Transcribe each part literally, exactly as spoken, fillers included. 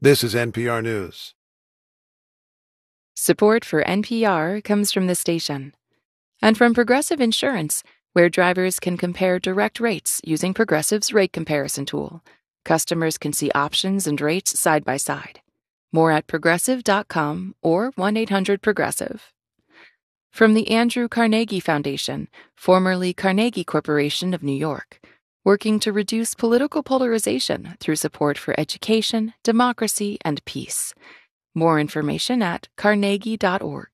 This is N P R News. Support for N P R comes from the station and from Progressive Insurance, where drivers can compare direct rates using Progressive's rate comparison tool. Customers can see options and rates side by side. More at progressive dot com or one eight hundred progressive. From the Andrew Carnegie Foundation, formerly Carnegie Corporation of New York, working to reduce political polarization through support for education, democracy, and peace. More information at carnegie dot org.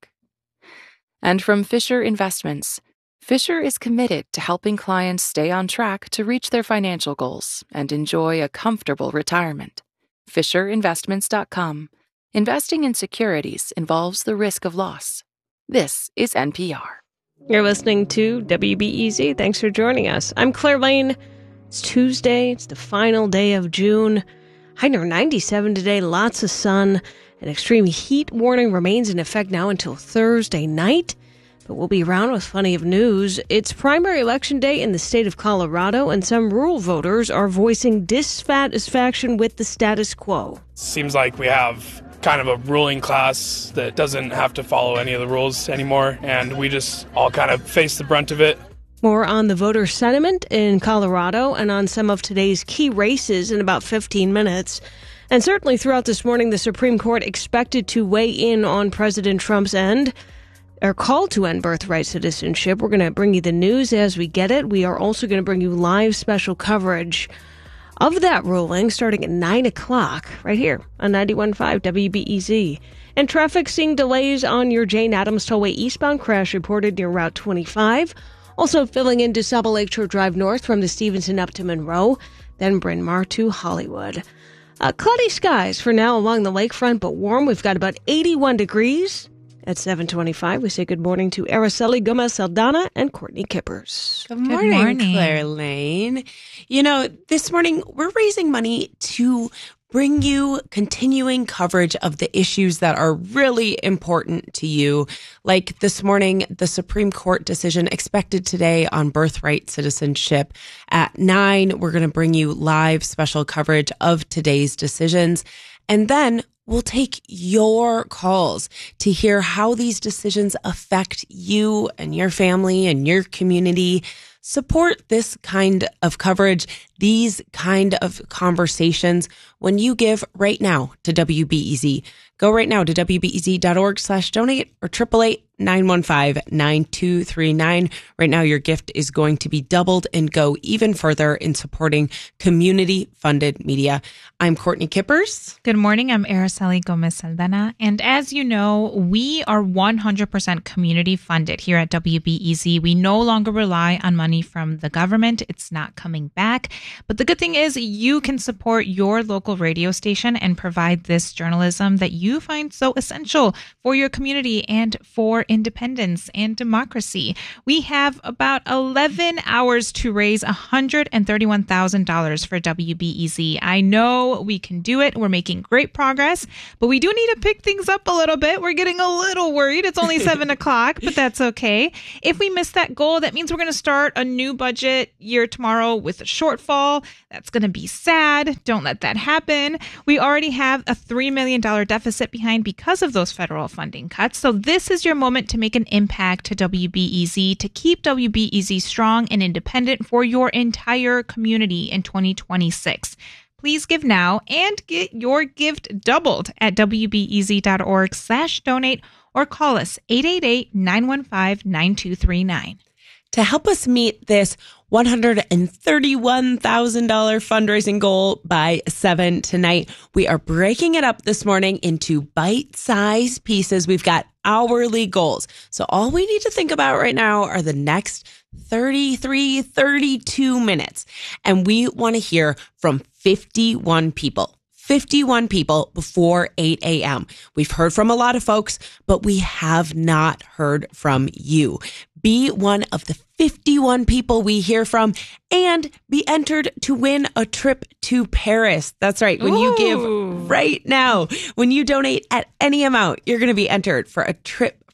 And from Fisher Investments, Fisher is committed to helping clients stay on track to reach their financial goals and enjoy a comfortable retirement. fisher investments dot com. Investing in securities involves the risk of loss. This is N P R. You're listening to W B E Z. Thanks for joining us. I'm Claire Lane. It's Tuesday. It's the final day of June. High near ninety-seven today. Lots of sun. An extreme heat warning remains in effect now until Thursday night. But we'll be around with plenty of news. It's primary election day in the state of Colorado, and some rural voters are voicing dissatisfaction with the status quo. Seems like we have kind of a ruling class that doesn't have to follow any of the rules anymore, and we just all kind of face the brunt of it. More on the voter sentiment in Colorado and on some of today's key races in about fifteen minutes. And certainly throughout this morning, the Supreme Court expected to weigh in on President Trump's end, or call to end birthright citizenship. We're going to bring you the news as we get it. We are also going to bring you live special coverage of that ruling starting at nine o'clock right here on ninety-one point five W B E Z. And traffic seeing delays on your Jane Addams Tollway eastbound crash reported near Route twenty-five. Also filling into Double Lakeshore Drive North from the Stevenson up to Monroe, then Bryn Mawr to Hollywood. Uh, cloudy skies for now along the lakefront, but warm. We've got about eighty-one degrees. At seven twenty-five, we say good morning to Araceli Gomez Saldana and Courtney Kippers. Good morning, good morning, Claire Lane. You know, this morning we're raising money to bring you continuing coverage of the issues that are really important to you. Like this morning, the Supreme Court decision expected today on birthright citizenship. At nine, we're going to bring you live special coverage of today's decisions. And then we'll take your calls to hear how these decisions affect you and your family and your community. Support this kind of coverage, these kind of conversations when you give right now to W B E Z. Go right now to W B E Z dot org slash donate or eight eight eight, nine one five, nine two three nine. Right now, your gift is going to be doubled and go even further in supporting community-funded media. I'm Courtney Kippers. Good morning. I'm Araceli Gomez Saldana. And as you know, we are one hundred percent community-funded here at W B E Z. We no longer rely on money from the government. It's not coming back. But the good thing is you can support your local radio station and provide this journalism that you find so essential for your community and for independence and democracy. We have about eleven hours to raise one hundred thirty-one thousand dollars for W B E Z. I know we can do it. We're making great progress, but we do need to pick things up a little bit. We're getting a little worried. It's only seven o'clock, but that's okay. If we miss that goal, that means we're going to start a new budget year tomorrow with a shortfall. That's going to be sad. Don't let that happen. We already have a three million dollars deficit behind because of those federal funding cuts. So this is your moment to make an impact to W B E Z, to keep W B E Z strong and independent for your entire community in twenty twenty-six. Please give now and get your gift doubled at W B E Z dot org slash donate or call us eight eight eight, nine one five, nine two three nine. To help us meet this one hundred thirty-one thousand dollars fundraising goal by seven tonight, we are breaking it up this morning into bite-sized pieces. We've got hourly goals. So all we need to think about right now are the next thirty-three, thirty-two minutes. And we want to hear from fifty-one people. fifty-one people before eight a.m. We've heard from a lot of folks, but we have not heard from you. Be one of the fifty-one people we hear from and be entered to win a trip to Paris. That's right. When Ooh. you give right now, when you donate at any amount, you're going to be entered for a trip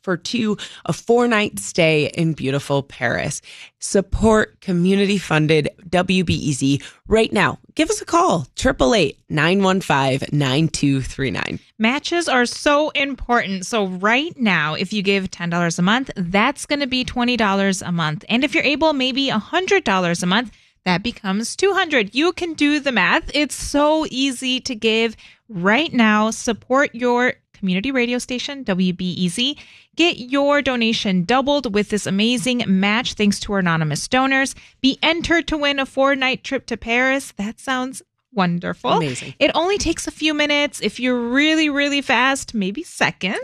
for two, a four-night stay in beautiful Paris. Support community-funded W B E Z right now. Give us a call, eight eight eight, nine one five, nine two three nine. Matches are so important. So right now, if you give ten dollars a month, that's going to be twenty dollars a month. And if you're able, maybe one hundred dollars a month, that becomes two hundred dollars. You can do the math. It's so easy to give right now. Support your community radio station, W B E Z. Get your donation doubled with this amazing match thanks to our anonymous donors. Be entered to win a four-night trip to Paris. That sounds wonderful. Amazing. It only takes a few minutes. If you're really, really fast, maybe seconds.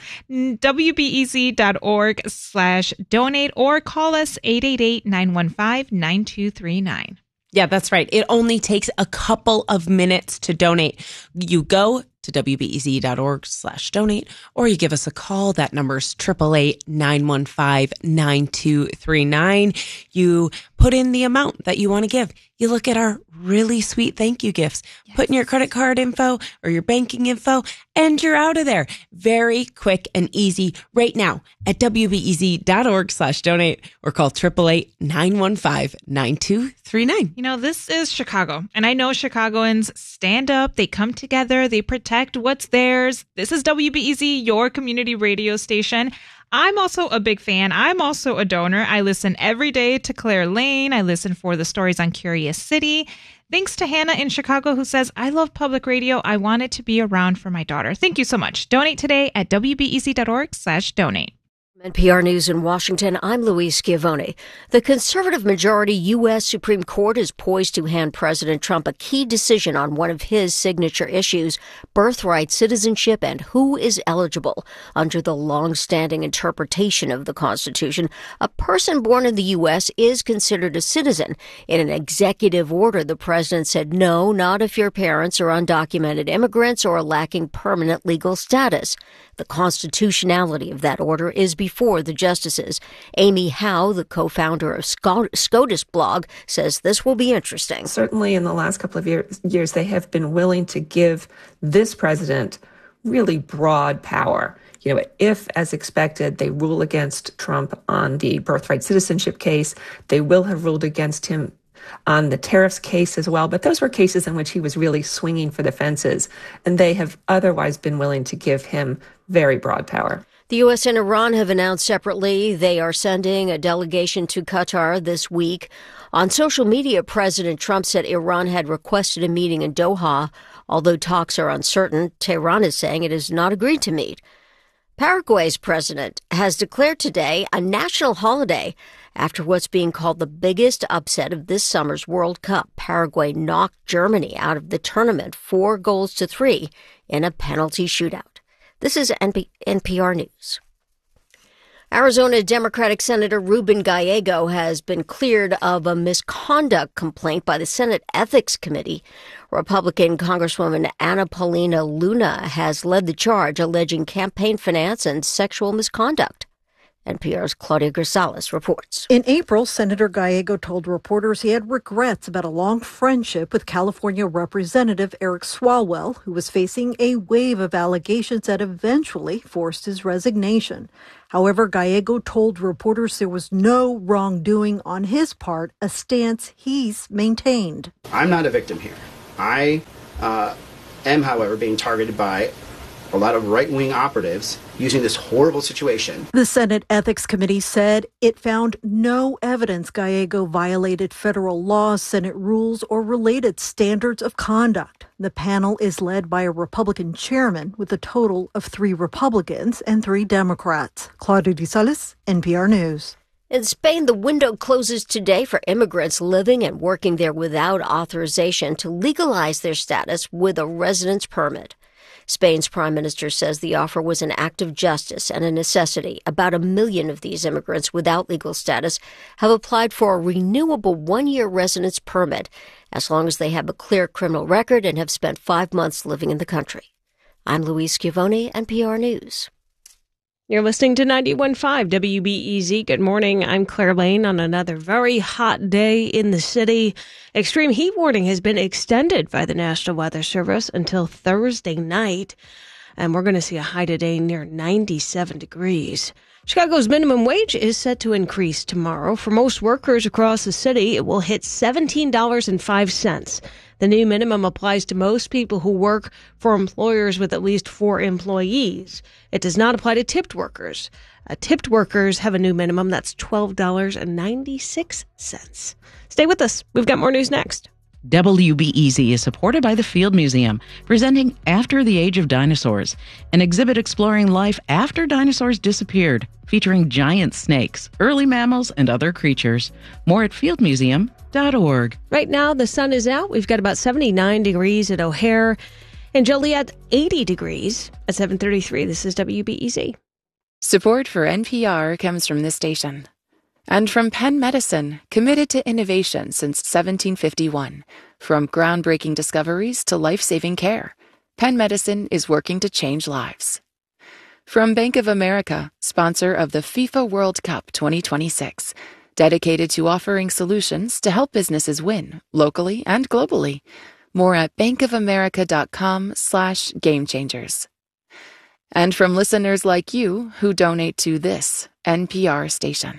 W B E Z dot org slash donate or call us eight eight eight, nine one five, nine two three nine. Yeah, that's right. It only takes a couple of minutes to donate. You go to W B E Z dot org slash donate, or you give us a call. That number's eight eight eight, nine one five, nine two three nine. You put in the amount that you want to give. You look at our really sweet thank you gifts, yes. Put in your credit card info or your banking info, and you're out of there. Very quick and easy right now at W B E Z dot org slash donate or call eight eight eight, nine one five, nine two three nine. You know, this is Chicago, and I know Chicagoans stand up, they come together, they protect what's theirs. This is W B E Z, your community radio station. I'm also a big fan. I'm also a donor. I listen every day to Claire Lane. I listen for the stories on Curious City. Thanks to Hannah in Chicago who says, I love public radio. I want it to be around for my daughter. Thank you so much. Donate today at W B E Z dot org slash donate. N P R News in Washington, I'm Louise Schiavone. The conservative majority U S Supreme Court is poised to hand President Trump a key decision on one of his signature issues, birthright citizenship and who is eligible. Under the long-standing interpretation of the Constitution, a person born in the U S is considered a citizen. In an executive order, the president said, no, not if your parents are undocumented immigrants or lacking permanent legal status. The constitutionality of that order is before the justices. Amy Howe, the co-founder of SCOTUS blog, says this will be interesting. Certainly in the last couple of years, years, they have been willing to give this president really broad power. You know, if, as expected, they rule against Trump on the birthright citizenship case, they will have ruled against him on the tariffs case as well. But those were cases in which he was really swinging for the fences, and they have otherwise been willing to give him very broad power. The U S and Iran have announced separately they are sending a delegation to Qatar this week. On social media, President Trump said Iran had requested a meeting in Doha. Although talks are uncertain, Tehran is saying it has not agreed to meet. Paraguay's president has declared today a national holiday after what's being called the biggest upset of this summer's World Cup. Paraguay knocked Germany out of the tournament four goals to three in a penalty shootout. This is N P R News. Arizona Democratic Senator Ruben Gallego has been cleared of a misconduct complaint by the Senate Ethics Committee. Republican Congresswoman Anna Paulina Luna has led the charge, alleging campaign finance and sexual misconduct. N P R's Claudia Grisales reports. In April, Senator Gallego told reporters he had regrets about a long friendship with California Representative Eric Swalwell, who was facing a wave of allegations that eventually forced his resignation. However, Gallego told reporters there was no wrongdoing on his part, a stance he's maintained. I'm not a victim here. I uh, am, however, being targeted by a lot of right-wing operatives using this horrible situation. The Senate Ethics Committee said it found no evidence Gallego violated federal laws, Senate rules, or related standards of conduct. The panel is led by a Republican chairman with a total of three Republicans and three Democrats. Claudia Grisales, N P R News. In Spain, the window closes today for immigrants living and working there without authorization to legalize their status with a residence permit. Spain's prime minister says the offer was an act of justice and a necessity. About a million of these immigrants without legal status have applied for a renewable one-year residence permit as long as they have a clear criminal record and have spent five months living in the country. I'm Louise Schiavone, N P R News. You're listening to ninety-one point five W B E Z. Good morning. I'm Claire Lane on another very hot day in the city. Extreme heat warning has been extended by the National Weather Service until Thursday night. and we're going to see a high today near ninety-seven degrees. Chicago's minimum wage is set to increase tomorrow. For most workers across the city, it will hit seventeen dollars and five cents. The new minimum applies to most people who work for employers with at least four employees. It does not apply to tipped workers. Uh, tipped workers have a new minimum that's twelve dollars and ninety-six cents. Stay with us. We've got more news next. W B E Z is supported by the Field Museum, presenting After the Age of Dinosaurs, an exhibit exploring life after dinosaurs disappeared, featuring giant snakes, early mammals, and other creatures. More at field museum dot org. Right now, the sun is out. We've got about seventy-nine degrees at O'Hare and Joliet, eighty degrees at seven thirty-three. This is W B E Z. Support for N P R comes from this station. And from Penn Medicine, committed to innovation since seventeen fifty-one. From groundbreaking discoveries to life-saving care, Penn Medicine is working to change lives. From Bank of America, sponsor of the FIFA World Cup twenty twenty-six, dedicated to offering solutions to help businesses win, locally and globally. More at bankofamerica.com slash game changers. And from listeners like you who donate to this N P R station.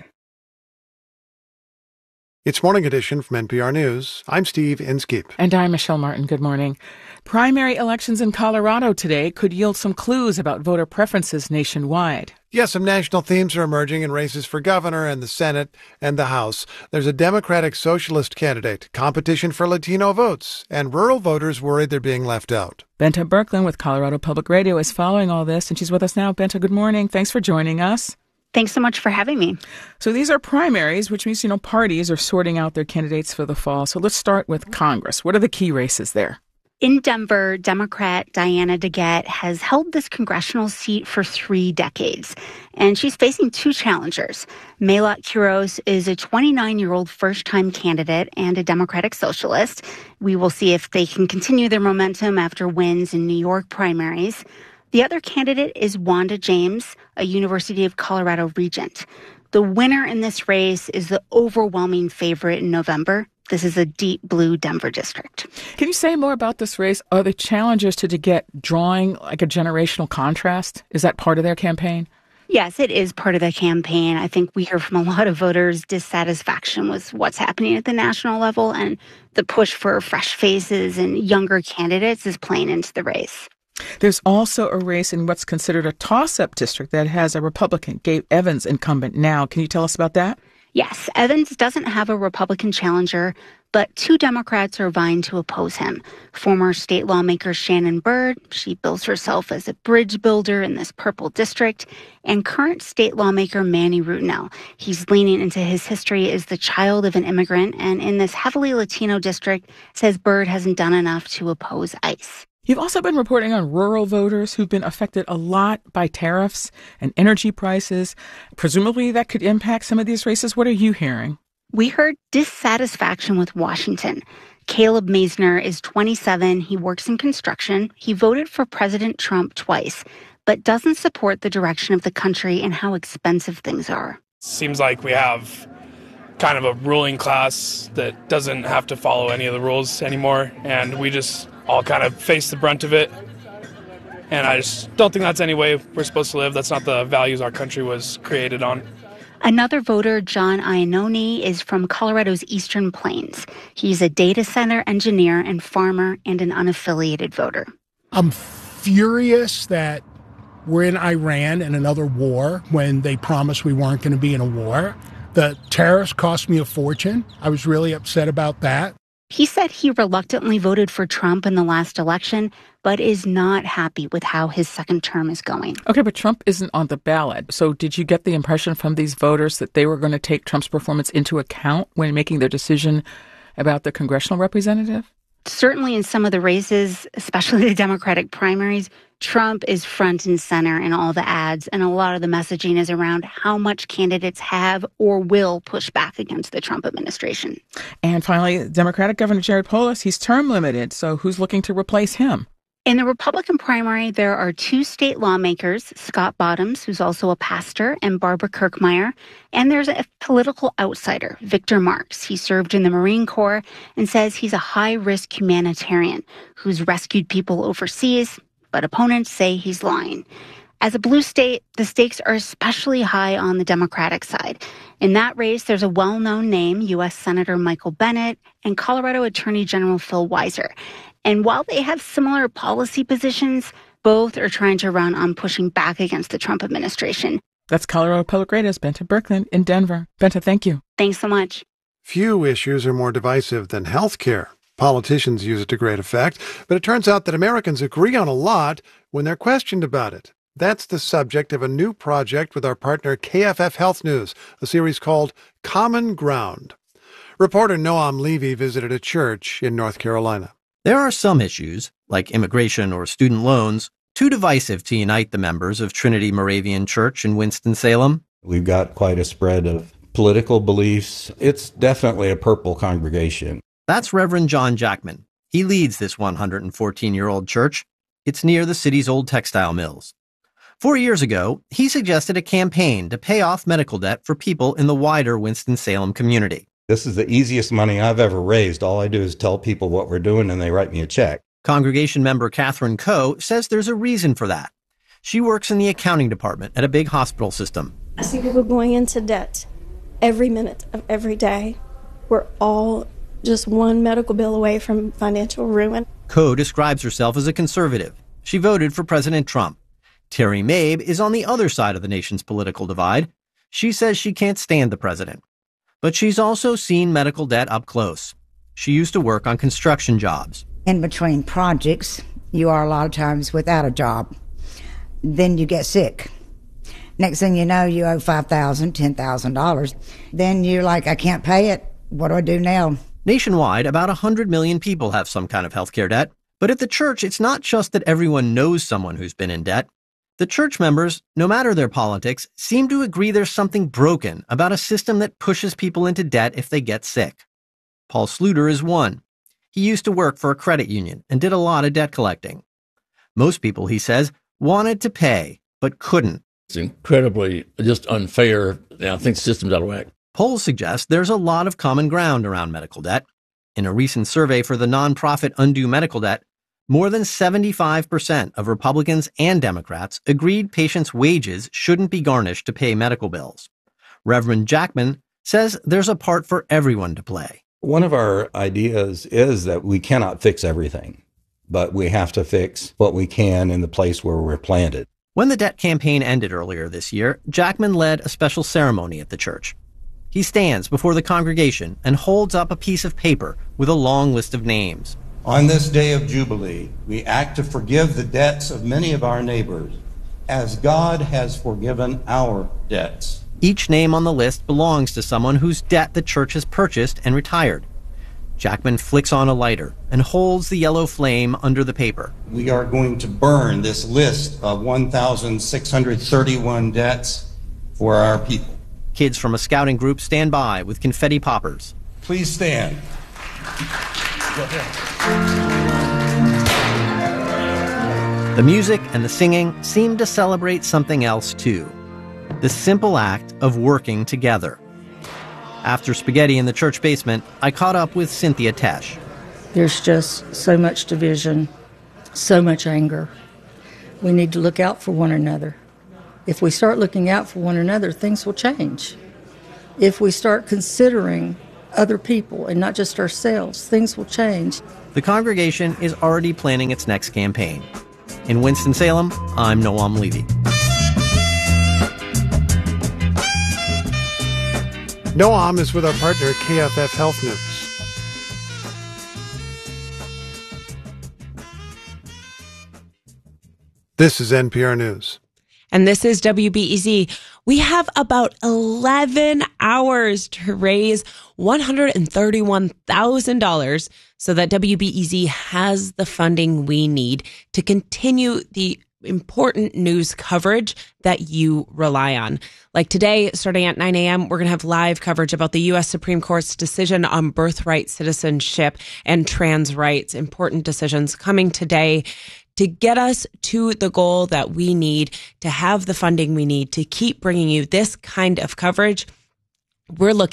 It's Morning Edition from N P R News. I'm Steve Inskeep. And I'm Michelle Martin. Good morning. Primary elections in Colorado today could yield some clues about voter preferences nationwide. Yes, some national themes are emerging in races for governor and the Senate and the House. There's a Democratic Socialist candidate, competition for Latino votes, and rural voters worried they're being left out. Benta Berkland with Colorado Public Radio is following all this, and she's with us now. Benta, good morning. Thanks for joining us. Thanks so much for having me. So these are primaries, which means, you know, parties are sorting out their candidates for the fall. So let's start with Congress. What are the key races there? In Denver, Democrat Diana DeGette has held this congressional seat for three decades, and she's facing two challengers. Mayotte Quiroz is a twenty-nine-year-old first-time candidate and a Democratic socialist. We will see if they can continue their momentum after wins in New York primaries. The other candidate is Wanda James, a University of Colorado regent. The winner in this race is the overwhelming favorite in November. This is a deep blue Denver district. Can you say more about this race? Are the challengers to DeGette drawing like a generational contrast? Is that part of their campaign? Yes, it is part of the campaign. I think we hear from a lot of voters dissatisfaction with what's happening at the national level, and the push for fresh faces and younger candidates is playing into the race. There's also a race in what's considered a toss-up district that has a Republican, Gabe Evans, incumbent now. Can you tell us about that? Yes, Evans doesn't have a Republican challenger, but two Democrats are vying to oppose him. Former state lawmaker Shannon Byrd, she bills herself as a bridge builder in this purple district, and current state lawmaker Manny Rutinel. He's leaning into his history as the child of an immigrant, and in this heavily Latino district, says Byrd hasn't done enough to oppose ICE. You've also been reporting on rural voters who've been affected a lot by tariffs and energy prices. Presumably that could impact some of these races. What are you hearing? We heard dissatisfaction with Washington. Caleb Meisner is twenty-seven. He works in construction. He voted for President Trump twice, but doesn't support the direction of the country and how expensive things are. Seems like we have kind of a ruling class that doesn't have to follow any of the rules anymore, and we just all kind of face the brunt of it. And I just don't think that's any way we're supposed to live. That's not the values our country was created on. Another voter, John Iannone, is from Colorado's Eastern Plains. He's a data center engineer and farmer and an unaffiliated voter. I'm furious that we're in Iran and another war when they promised we weren't going to be in a war. The tariffs cost me a fortune. I was really upset about that. He said he reluctantly voted for Trump in the last election, but is not happy with how his second term is going. Okay, but Trump isn't on the ballot. So did you get the impression from these voters that they were going to take Trump's performance into account when making their decision about the congressional representative? Certainly in some of the races, especially the Democratic primaries, Trump is front and center in all the ads, and a lot of the messaging is around how much candidates have or will push back against the Trump administration. And finally, Democratic Governor Jared Polis, he's term limited, so who's looking to replace him? In the Republican primary, there are two state lawmakers, Scott Bottoms, who's also a pastor, and Barbara Kirkmeyer. And there's a political outsider, Victor Marx. He served in the Marine Corps and says he's a high-risk humanitarian who's rescued people overseas, but opponents say he's lying. As a blue state, the stakes are especially high on the Democratic side. In that race, there's a well-known name, U S Senator Michael Bennet and Colorado Attorney General Phil Weiser. And while they have similar policy positions, both are trying to run on pushing back against the Trump administration. That's Colorado Public Radio's Bente Birkeland in Denver. Bente, thank you. Thanks so much. Few issues are more divisive than health care. Politicians use it to great effect, but it turns out that Americans agree on a lot when they're questioned about it. That's the subject of a new project with our partner K F F Health News, a series called Common Ground. Reporter Noam Levy visited a church in North Carolina. There are some issues, like immigration or student loans, too divisive to unite the members of Trinity Moravian Church in Winston-Salem. We've got quite a spread of political beliefs. It's definitely a purple congregation. That's Reverend John Jackman. He leads this one hundred fourteen-year-old church. It's near the city's old textile mills. Four years ago, he suggested a campaign to pay off medical debt for people in the wider Winston-Salem community. This is the easiest money I've ever raised. All I do is tell people what we're doing and they write me a check. Congregation member Catherine Coe says there's a reason for that. She works in the accounting department at a big hospital system. I see people going into debt every minute of every day. We're all just one medical bill away from financial ruin. Coe describes herself as a conservative. She voted for President Trump. Terry Mabe is on the other side of the nation's political divide. She says she can't stand the president. But she's also seen medical debt up close. She used to work on construction jobs. In between projects, you are a lot of times without a job. Then you get sick. Next thing you know, you owe five thousand dollars, ten thousand dollars. Then you're like, I can't pay it. What do I do now? Nationwide, about one hundred million people have some kind of health care debt. But at the church, it's not just that everyone knows someone who's been in debt. The church members, no matter their politics, seem to agree there's something broken about a system that pushes people into debt if they get sick. Paul Sluter is one. He used to work for a credit union and did a lot of debt collecting. Most people, he says, wanted to pay, but couldn't. It's incredibly just unfair. I think the system's out of whack. Polls suggest there's a lot of common ground around medical debt. In a recent survey for the nonprofit Undo Medical Debt, more than seventy-five percent of Republicans and Democrats agreed patients' wages shouldn't be garnished to pay medical bills. Reverend Jackman says there's a part for everyone to play. One of our ideas is that we cannot fix everything, but we have to fix what we can in the place where we're planted. When the debt campaign ended earlier this year, Jackman led a special ceremony at the church. He stands before the congregation and holds up a piece of paper with a long list of names. On this day of Jubilee, we act to forgive the debts of many of our neighbors, as God has forgiven our debts. Each name on the list belongs to someone whose debt the church has purchased and retired. Jackman flicks on a lighter and holds the yellow flame under the paper. We are going to burn this list of one thousand six hundred thirty-one debts for our people. Kids from a scouting group stand by with confetti poppers. Please stand. The music and the singing seem to celebrate something else, too. The simple act of working together. After spaghetti in the church basement, I caught up with Cynthia Tesh. There's just so much division, so much anger. We need to look out for one another. If we start looking out for one another, things will change. If we start considering other people and not just ourselves, things will change. The congregation is already planning its next campaign. In Winston-Salem, I'm Noam Levy. Noam is with our partner K F F Health News. This is N P R News. And this is W B E Z. We have about eleven hours to raise one hundred thirty-one thousand dollars so that W B E Z has the funding we need to continue the important news coverage that you rely on. Like today, starting at nine a.m., we're going to have live coverage about the U S Supreme Court's decision on birthright citizenship and trans rights. Important decisions coming today to get us to the goal that we need to have the funding we need to keep bringing you this kind of coverage. We're looking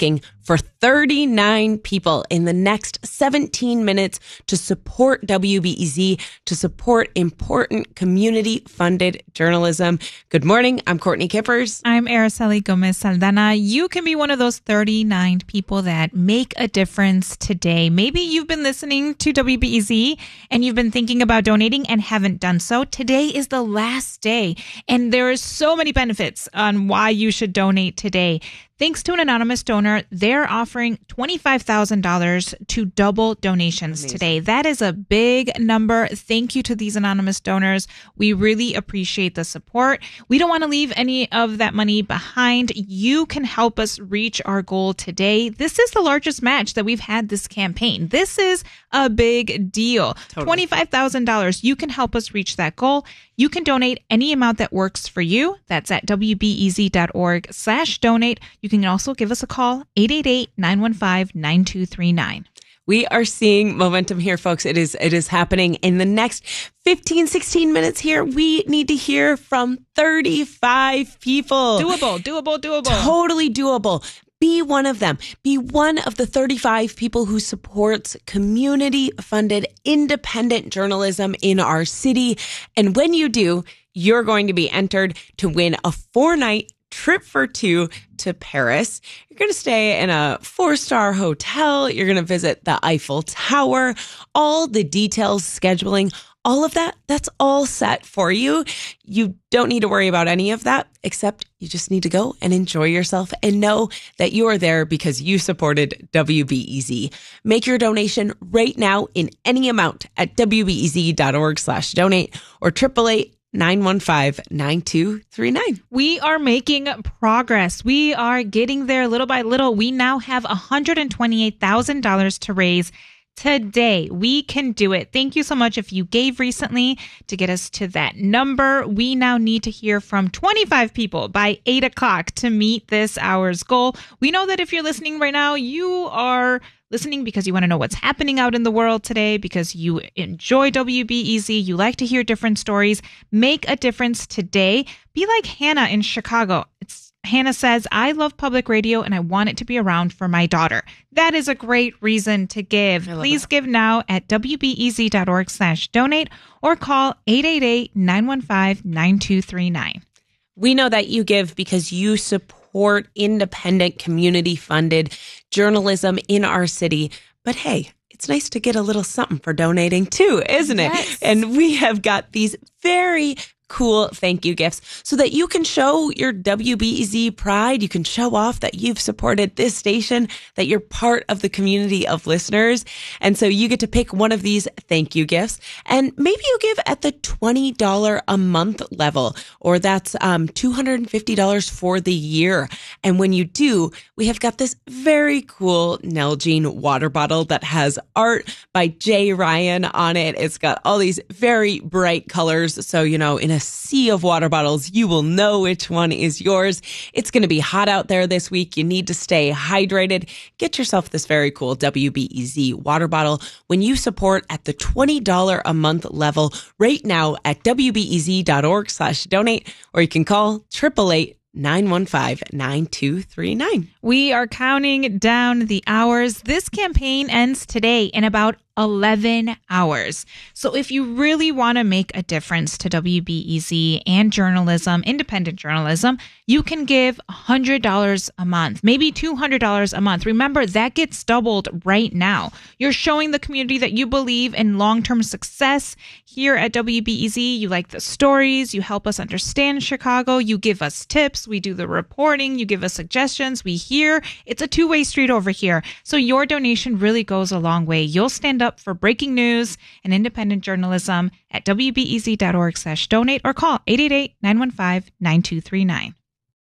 for thirty-nine people in the next seventeen minutes to support W B E Z, to support important community-funded journalism. Good morning. I'm Courtney Kippers. I'm Araceli Gomez Saldana. You can be one of those thirty-nine people that make a difference today. Maybe you've been listening to W B E Z and you've been thinking about donating and haven't done so. Today is the last day, and there is so many benefits on why you should donate today. Thanks to an anonymous donor, they're offering twenty-five thousand dollars to double donations Amazing. Today. That is a big number. Thank you to these anonymous donors. We really appreciate the support. We don't want to leave any of that money behind. You can help us reach our goal today. This is the largest match that we've had this campaign. This is a big deal. Totally. twenty-five thousand dollars. You can help us reach that goal. You can donate any amount that works for you. That's at W B E Z dot org slash donate. You can also give us a call, eight eight eight, nine one five, nine two three nine. We are seeing momentum here, folks. It is it is happening in the next fifteen, sixteen minutes here. We need to hear from thirty-five people. Doable, doable, doable. Totally doable. Be one of them. Be one of the thirty-five people who supports community-funded, independent journalism in our city. And when you do, you're going to be entered to win a four-night trip for two to Paris. You're going to stay in a four-star hotel. You're going to visit the Eiffel Tower. All the details, scheduling, all of that, that's all set for you. You don't need to worry about any of that, except you just need to go and enjoy yourself and know that you are there because you supported W B E Z. Make your donation right now in any amount at W B E Z dot org slash donate or triple eight nine one five, nine two three nine. We are making progress. We are getting there little by little. We now have one hundred twenty-eight thousand dollars to raise today. We can do it. Thank you so much if you gave recently to get us to that number. We now need to hear from twenty-five people by eight o'clock to meet this hour's goal. We know that if you're listening right now, you are listening because you want to know what's happening out in the world today, because you enjoy W B E Z, you like to hear different stories. Make a difference today. Be like Hannah in Chicago. It's Hannah says, I love public radio and I want it to be around for my daughter. That is a great reason to give. Please that. Give now at W B E Z dot org slash donate or call eight eight eight, nine one five, nine two three nine. We know that you give because you support independent, community-funded journalism in our city. But hey, it's nice to get a little something for donating too, isn't it? Yes. And we have got these very cool thank you gifts so that you can show your W B E Z pride. You can show off that you've supported this station, that you're part of the community of listeners. And so you get to pick one of these thank you gifts. And maybe you give at the twenty dollars a month level, or that's um, two hundred fifty dollars for the year. And when you do, we have got this very cool Nalgene water bottle that has art by Jay Ryan on it. It's got all these very bright colors. So, you know, in a sea of water bottles, you will know which one is yours. It's going to be hot out there this week. You need to stay hydrated. Get yourself this very cool W B E Z water bottle when you support at the twenty dollars a month level right now at W B E Z dot org slash donate, or you can call triple eight, nine one five, nine two three nine. We are counting down the hours. This campaign ends today in about eleven hours. So if you really want to make a difference to W B E Z and journalism, independent journalism, you can give one hundred dollars a month, maybe two hundred dollars a month. Remember, that gets doubled right now. You're showing the community that you believe in long-term success here at W B E Z. You like the stories. You help us understand Chicago. You give us tips. We do the reporting. You give us suggestions. We hear. It's a two-way street over here. So your donation really goes a long way. You'll stand up for breaking news and independent journalism at W B E Z dot org slash donate or call eight eight eight, nine one five, nine two three nine.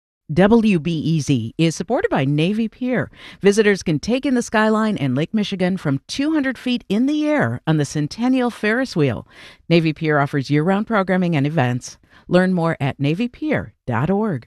W B E Z is supported by Navy Pier. Visitors can take in the skyline and Lake Michigan from two hundred feet in the air on the Centennial Ferris Wheel. Navy Pier offers year-round programming and events. Learn more at navy pier dot org.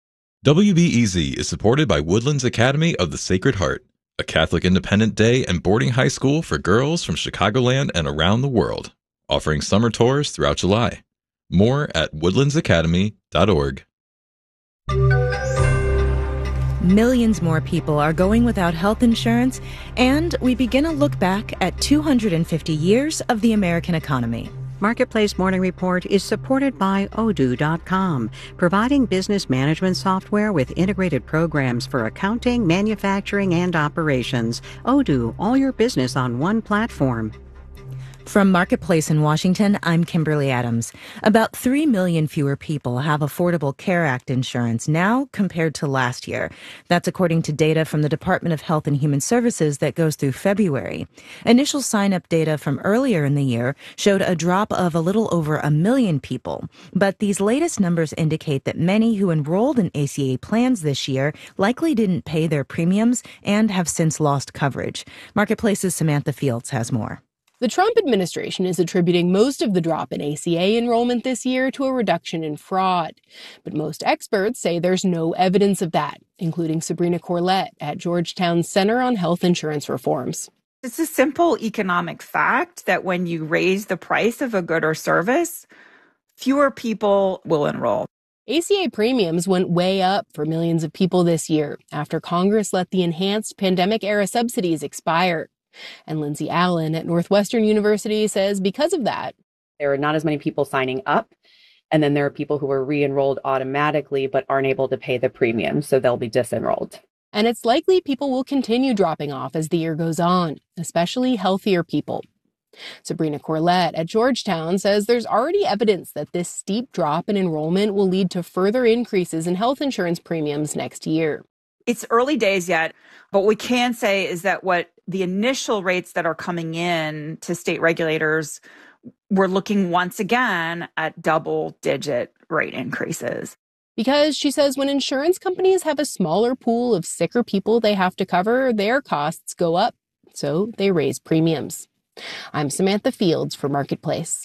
W B E Z is supported by Woodlands Academy of the Sacred Heart, a Catholic independent day and boarding high school for girls from Chicagoland and around the world, offering summer tours throughout July. More at woodlands academy dot org. millions more people are going without health insurance, and we begin a look back at two hundred fifty years of the American economy. Marketplace Morning Report is supported by Odoo dot com, providing business management software with integrated programs for accounting, manufacturing, and operations. Odoo, all your business on one platform. From Marketplace in Washington, I'm Kimberly Adams. About three million fewer people have Affordable Care Act insurance now compared to last year. That's according to data from the Department of Health and Human Services that goes through February. Initial sign-up data from earlier in the year showed a drop of a little over a million people. But these latest numbers indicate that many who enrolled in A C A plans this year likely didn't pay their premiums and have since lost coverage. Marketplace's Samantha Fields has more. The Trump administration is attributing most of the drop in A C A enrollment this year to a reduction in fraud. But most experts say there's no evidence of that, including Sabrina Corlett at Georgetown's Center on Health Insurance Reforms. It's a simple economic fact that when you raise the price of a good or service, fewer people will enroll. A C A premiums went way up for millions of people this year after Congress let the enhanced pandemic-era subsidies expire. And Lindsay Allen at Northwestern University says because of that, there are not as many people signing up. And then there are people who are re-enrolled automatically but aren't able to pay the premium, so they'll be disenrolled. And it's likely people will continue dropping off as the year goes on, especially healthier people. Sabrina Corlett at Georgetown says there's already evidence that this steep drop in enrollment will lead to further increases in health insurance premiums next year. It's early days yet, but what we can say is that what the initial rates that are coming in to state regulators, we're looking once again at double-digit rate increases. Because she says when insurance companies have a smaller pool of sicker people they have to cover, their costs go up, so they raise premiums. I'm Samantha Fields for Marketplace.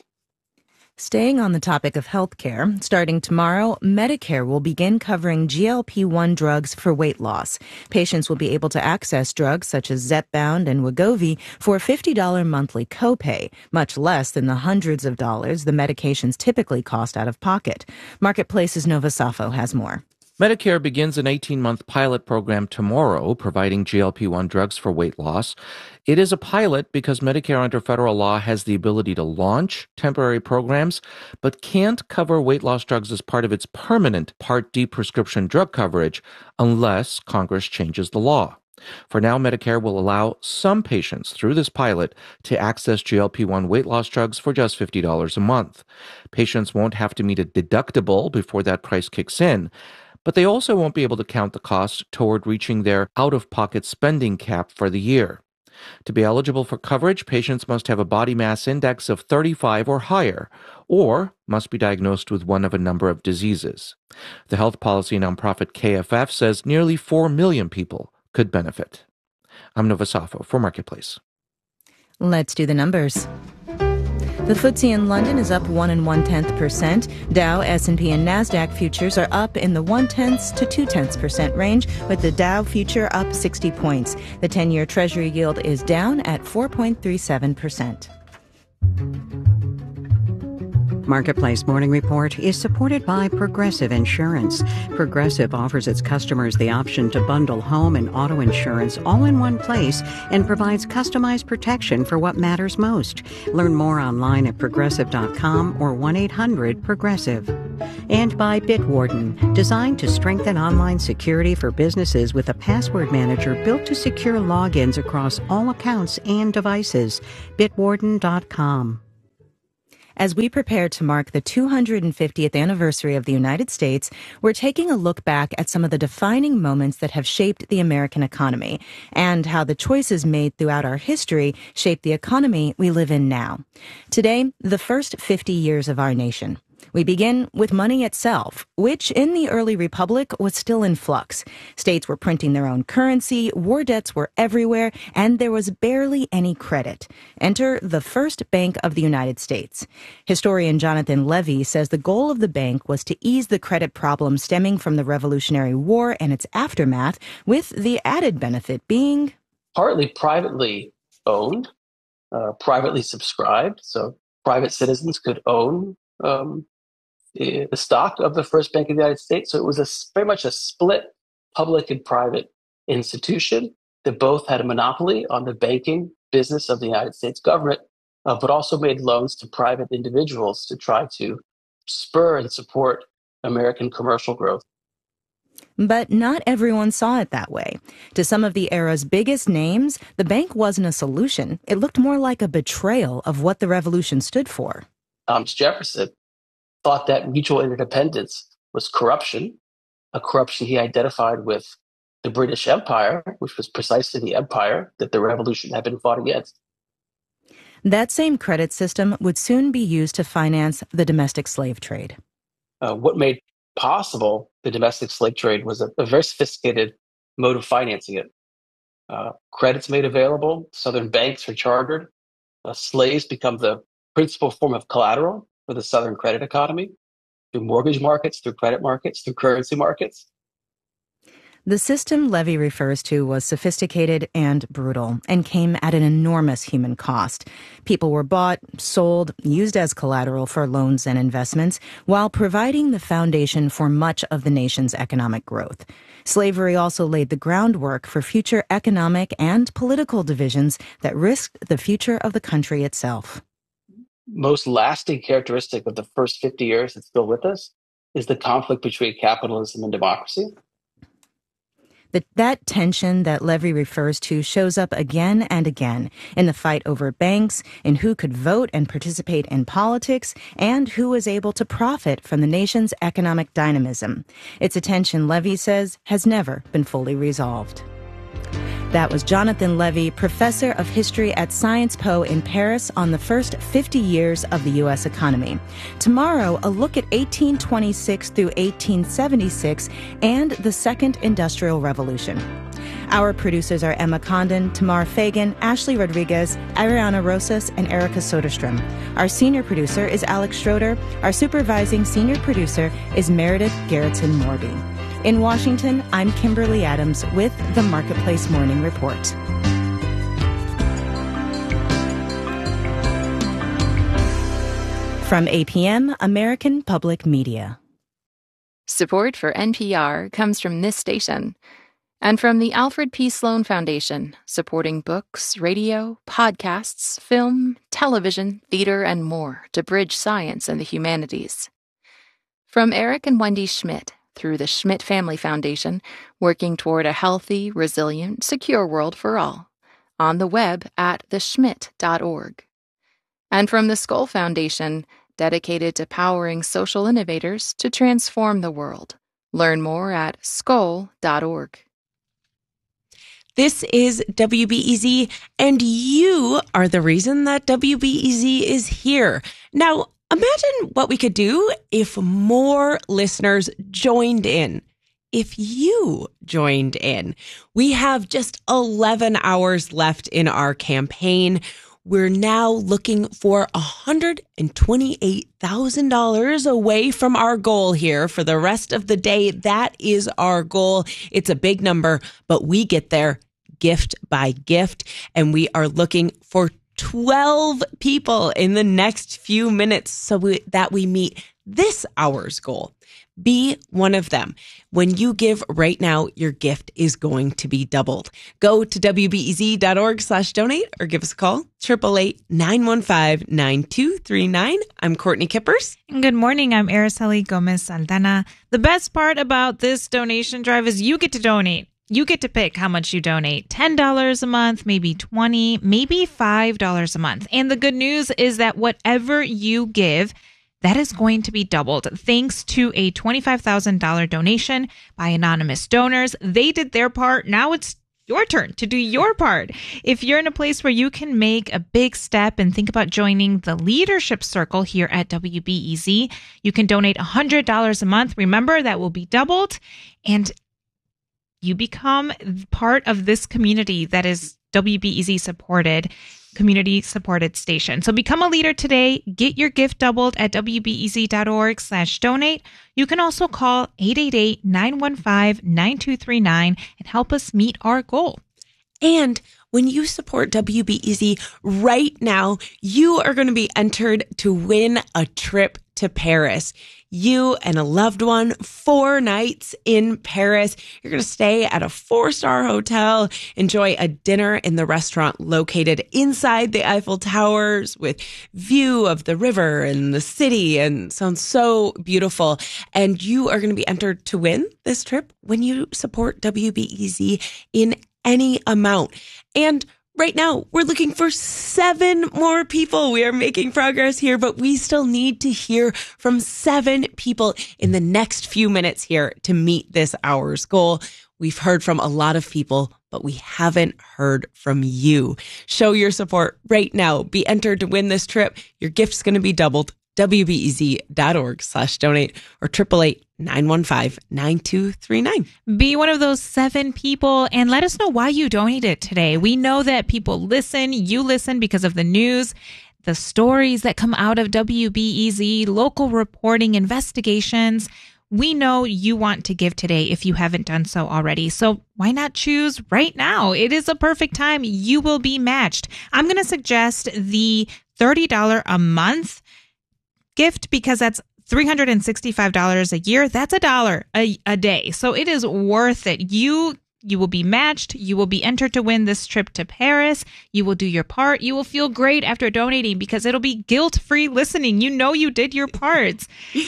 Staying on the topic of healthcare, starting tomorrow, Medicare will begin covering G L P one drugs for weight loss. Patients will be able to access drugs such as Zepbound and Wegovy for a fifty dollars monthly copay, much less than the hundreds of dollars the medications typically cost out of pocket. Marketplace's Nova Safo has more. Medicare begins an eighteen-month pilot program tomorrow, providing G L P one drugs for weight loss. It is a pilot because Medicare under federal law has the ability to launch temporary programs, but can't cover weight loss drugs as part of its permanent Part D prescription drug coverage unless Congress changes the law. For now, Medicare will allow some patients through this pilot to access G L P one weight loss drugs for just fifty dollars a month. Patients won't have to meet a deductible before that price kicks in, but they also won't be able to count the cost toward reaching their out-of-pocket spending cap for the year. To be eligible for coverage, patients must have a body mass index of thirty-five or higher, or must be diagnosed with one of a number of diseases. The health policy nonprofit K F F says nearly four million people could benefit. I'm Nova Safo for Marketplace. Let's do the numbers. The F T S E in London is up one and one tenth percent. Dow, S and P, and Nasdaq futures are up in the one tenths to two tenths percent range, with the Dow future up sixty points. The ten-year Treasury yield is down at four point three seven percent. Marketplace Morning Report is supported by Progressive Insurance. Progressive offers its customers the option to bundle home and auto insurance all in one place and provides customized protection for what matters most. Learn more online at progressive dot com or one eight hundred progressive. And by Bitwarden, designed to strengthen online security for businesses with a password manager built to secure logins across all accounts and devices. bitwarden dot com. As we prepare to mark the two hundred fiftieth anniversary of the United States, we're taking a look back at some of the defining moments that have shaped the American economy and how the choices made throughout our history shape the economy we live in now. Today, the first fifty years of our nation. We begin with money itself, which in the early republic was still in flux. States were printing their own currency, war debts were everywhere, and there was barely any credit. Enter the first Bank of the United States. Historian Jonathan Levy says the goal of the bank was to ease the credit problem stemming from the Revolutionary War and its aftermath, with the added benefit being partly privately owned, uh, privately subscribed, so private citizens could own um, the stock of the first Bank of the United States. So it was a, very much a split public and private institution that both had a monopoly on the banking business of the United States government, uh, but also made loans to private individuals to try to spur and support American commercial growth. But not everyone saw it that way. To some of the era's biggest names, the bank wasn't a solution. It looked more like a betrayal of what the revolution stood for. Thomas Jefferson thought that mutual interdependence was corruption, a corruption he identified with the British Empire, which was precisely the empire that the revolution had been fought against. That same credit system would soon be used to finance the domestic slave trade. Uh, what made possible the domestic slave trade was a, a very sophisticated mode of financing it. Uh, credits made available, Southern banks are chartered, uh, slaves become the principal form of collateral for the Southern credit economy, through mortgage markets, through credit markets, through currency markets. The system Levy refers to was sophisticated and brutal and came at an enormous human cost. People were bought, sold, used as collateral for loans and investments, while providing the foundation for much of the nation's economic growth. Slavery also laid the groundwork for future economic and political divisions that risked the future of the country itself. Most lasting characteristic of the first fifty years that's still with us is the conflict between capitalism and democracy. But that tension that Levy refers to shows up again and again in the fight over banks, in who could vote and participate in politics, and who was able to profit from the nation's economic dynamism. It's a tension Levy says has never been fully resolved. That was Jonathan Levy, professor of history at Sciences Po in Paris, on the first fifty years of the U S economy. Tomorrow, a look at eighteen twenty-six through eighteen seventy-six and the Second Industrial Revolution. Our producers are Emma Condon, Tamar Fagan, Ashley Rodriguez, Ariana Rosas, and Erica Soderstrom. Our senior producer is Alex Schroeder. Our supervising senior producer is Meredith Gerritsen Morby. In Washington, I'm Kimberly Adams with the Marketplace Morning Report. From A P M, American Public Media. Support for N P R comes from this station and from the Alfred P. Sloan Foundation, supporting books, radio, podcasts, film, television, theater, and more to bridge science and the humanities. From Eric and Wendy Schmidt, through the Schmidt Family Foundation, working toward a healthy, resilient, secure world for all. On the web at the schmidt dot org. And from the Skoll Foundation, dedicated to powering social innovators to transform the world. Learn more at skoll dot org. This is W B E Z, and you are the reason that W B E Z is here. Now, imagine what we could do if more listeners joined in. If you joined in. We have just eleven hours left in our campaign. We're now looking for one hundred twenty-eight thousand dollars away from our goal here for the rest of the day. That is our goal. It's a big number, but we get there gift by gift, and we are looking for twelve people in the next few minutes so we, that we meet this hour's goal. Be one of them. When you give right now, your gift is going to be doubled. Go to W B E Z dot org slash donate or give us a call, eight eight eight, nine one five, nine two three nine. I'm Courtney Kippers. Good morning. I'm Araceli Gomez Saldana. The best part about this donation drive is you get to donate. You get to pick how much you donate. ten dollars a month, maybe twenty dollars, maybe five dollars a month. And the good news is that whatever you give, that is going to be doubled thanks to a twenty-five thousand dollars donation by anonymous donors. They did their part. Now it's your turn to do your part. If you're in a place where you can make a big step and think about joining the leadership circle here at W B E Z, you can donate one hundred dollars a month. Remember, that will be doubled. And you become part of this community that is W B E Z supported, community supported station. So become a leader today. Get your gift doubled at W B E Z dot org slash donate. You can also call eight eight eight, nine one five, nine two three nine and help us meet our goal. And when you support W B E Z right now, you are going to be entered to win a trip to Paris. you and a loved one four nights in Paris. You're going to stay at a four-star hotel, enjoy a dinner in the restaurant located inside the Eiffel Towers with view of the river and the city, and sounds so beautiful. And you are going to be entered to win this trip when you support W B E Z in any amount. And right now, we're looking for seven more people. We are making progress here, but we still need to hear from seven people in the next few minutes here to meet this hour's goal. We've heard from a lot of people, but we haven't heard from you. Show your support right now. Be entered to win this trip. Your gift's going to be doubled. W B E Z dot org slash donate or eight eight eight, nine one five, nine two three nine. Be one of those seven people and let us know why you donated today. We know that people listen. You listen because of the news, the stories that come out of W B E Z, local reporting, investigations. We know you want to give today if you haven't done so already. So why not choose right now? It is a perfect time. You will be matched. I'm going to suggest the thirty dollars a month gift because that's three hundred sixty-five dollars a year. That's a dollar a, a day. So it is worth it. You you will be matched. You will be entered to win this trip to Paris. You will do your part. You will feel great after donating because it'll be guilt-free listening. You know you did your parts.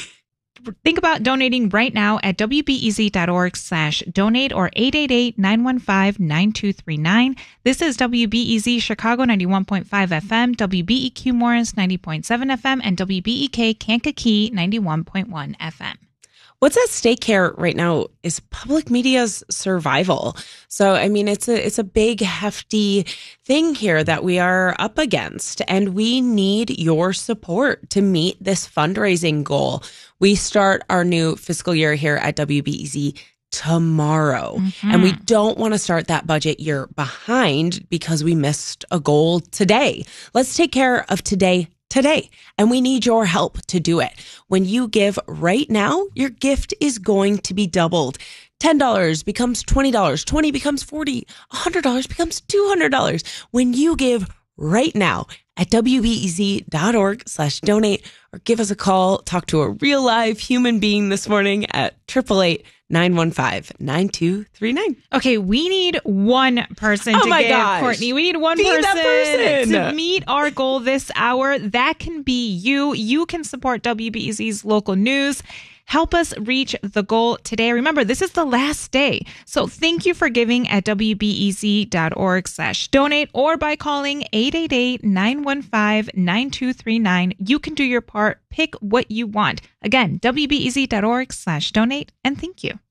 Think about donating right now at W B E Z dot org slash donate or eight eight eight, nine one five, nine two three nine. This is W B E Z Chicago ninety-one point five F M, W B E Q Morris ninety point seven F M, and W B E K Kankakee ninety-one point one F M. What's at stake here right now is public media's survival. So, I mean, it's a it's a big, hefty thing here that we are up against, and we need your support to meet this fundraising goal. We start our new fiscal year here at W B E Z tomorrow, mm-hmm. and we don't want to start that budget year behind because we missed a goal today. Let's take care of today today, and we need your help to do it. When you give right now, your gift is going to be doubled. ten dollars becomes twenty dollars, twenty dollars becomes forty dollars, one hundred dollars becomes two hundred dollars. When you give right now at W B E Z dot org slash donate or give us a call, talk to a real live human being this morning at eight eight eight, nine one five, nine two three nine. Okay, we need one person oh to my give, gosh. Courtney. We need one Be person, that person to meet our goal this hour. That can be you. You can support W B E Z's local news. Help us reach the goal today. Remember, this is the last day. So thank you for giving at W B E Z dot org slash donate or by calling eight eight eight, nine one five, nine two three nine. You can do your part. Pick what you want. Again, W B E Z dot org slash donate, and thank you.